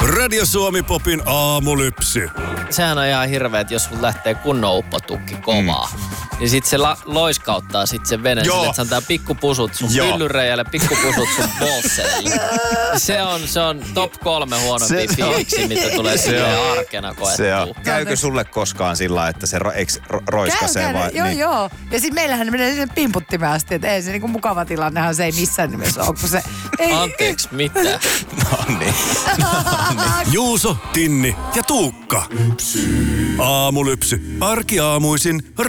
Radio Suomi Popin aamulypsy. Sehän on ihan hirveä, että jos sun lähtee kunnon uppotukki kovaa, niin sit se loiskauttaa sit sen veneen sille, että se antaa pikkupusut sun pyllyreijälle, pikkupusut sun bolseille. Se on top 3 huonompia fiiliksi, mitä tulee silleen arkena koettua. Käykö sulle koskaan sillä, että se roiskasee vai? Joo. Ja sit meillähän menee sinne pimputtimeen asti, että ei se niinku mukava tilannehan se ei missään nimessä ole, kun se... Anteeksi, mitä? No niin. Juuso, Tinni ja Tuukka. Aamulypsy. Arkiaamuisin